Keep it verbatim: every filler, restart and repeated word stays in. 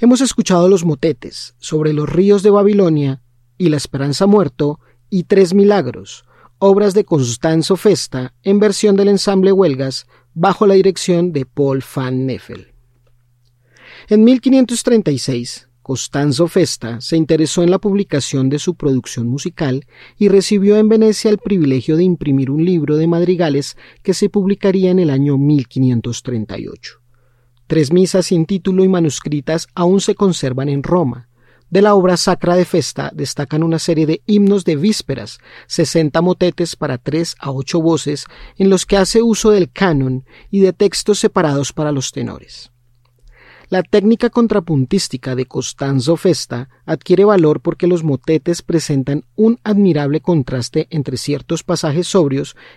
Hemos escuchado los motetes sobre los ríos de Babilonia y La Esperanza Muerto y Tres Milagros, obras de Costanzo Festa en versión del ensamble Huelgas bajo la dirección de Paul van Neffel. En mil quinientos treinta y seis, Costanzo Festa se interesó en la publicación de su producción musical y recibió en Venecia el privilegio de imprimir un libro de madrigales que se publicaría en el año mil quinientos treinta y ocho. Tres misas sin título y manuscritas aún se conservan en Roma. De la obra sacra de Festa destacan una serie de himnos de vísperas, sesenta motetes para tres a ocho voces, en los que hace uso del canon y de textos separados para los tenores. La técnica contrapuntística de Costanzo Festa adquiere valor porque los motetes presentan un admirable contraste entre ciertos pasajes sobrios